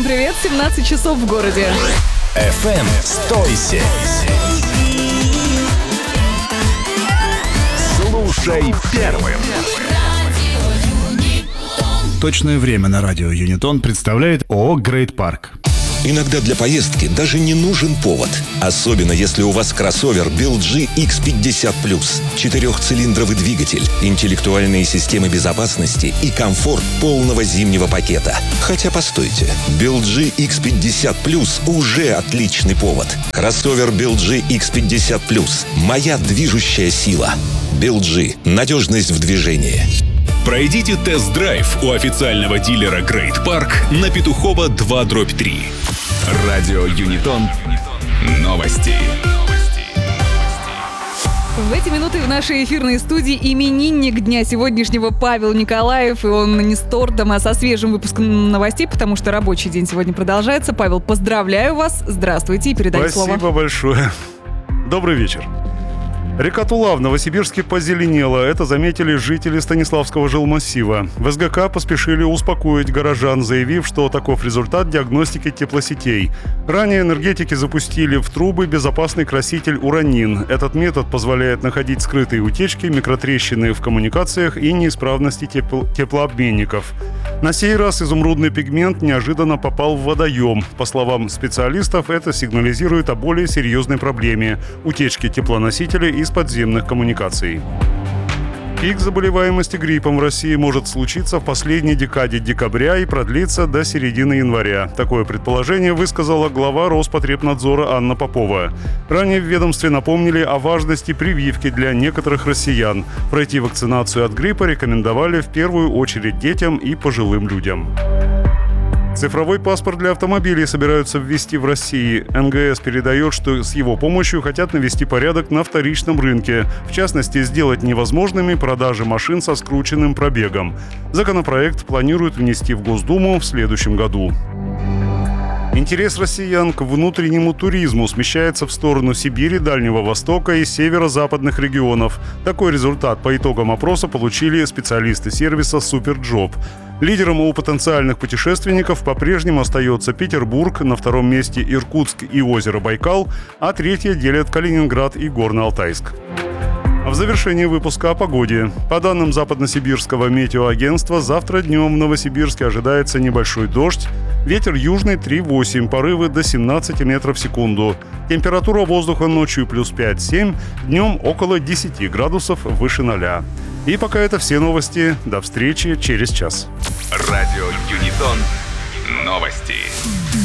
привет, 17 часов в городе. FM 107. Слушай первым. Точное время на радио Юнитон представляет ООО «Грейт Парк». Иногда для поездки даже не нужен повод. Особенно если у вас кроссовер BeLG X50+. 4-цилиндровый двигатель, интеллектуальные системы безопасности и комфорт полного зимнего пакета. Хотя постойте, BeLG X50+ уже отличный повод. Кроссовер BeLG X50+. Моя движущая сила. BeLG. Надежность в движении. Пройдите тест-драйв у официального дилера Грейт Парк на Петухова 2/3. Радио Юнитон. Новости. В эти минуты в нашей эфирной студии именинник дня сегодняшнего Павел Николаев. И он не с тортом, а со свежим выпуском новостей, потому что рабочий день сегодня продолжается. Павел, поздравляю вас. Здравствуйте и передаю слово. Спасибо большое. Добрый вечер. Река Тула в Новосибирске позеленела. Это заметили жители Станиславского жилмассива. В СГК поспешили успокоить горожан, заявив, что таков результат диагностики теплосетей. Ранее энергетики запустили в трубы безопасный краситель уранин. Этот метод позволяет находить скрытые утечки, микротрещины в коммуникациях и неисправности теплообменников. На сей раз изумрудный пигмент неожиданно попал в водоем. По словам специалистов, это сигнализирует о более серьезной проблеме – утечке теплоносителей из подземных коммуникаций. Пик заболеваемости гриппом в России может случиться в последней декаде декабря и продлиться до середины января. Такое предположение высказала глава Роспотребнадзора Анна Попова. Ранее в ведомстве напомнили о важности прививки для некоторых россиян. Пройти вакцинацию от гриппа рекомендовали в первую очередь детям и пожилым людям. Цифровой паспорт для автомобилей собираются ввести в России. НГС передает, что с его помощью хотят навести порядок на вторичном рынке. В частности, сделать невозможными продажи машин со скрученным пробегом. Законопроект планируют внести в Госдуму в следующем году. Интерес россиян к внутреннему туризму смещается в сторону Сибири, Дальнего Востока и северо-западных регионов. Такой результат по итогам опроса получили специалисты сервиса «Суперджоп». Лидером у потенциальных путешественников по-прежнему остается Петербург, на втором месте Иркутск и озеро Байкал, а третье делят Калининград и Горно-Алтайск. В завершении выпуска о погоде. По данным Западносибирского метеоагентства, завтра днем в Новосибирске ожидается небольшой дождь. Ветер южный 3,8, порывы до 17 метров в секунду. Температура воздуха ночью плюс 5-7, днем около 10 градусов выше 0. И пока это все новости. До встречи через час. Радио Юнитон. Новости.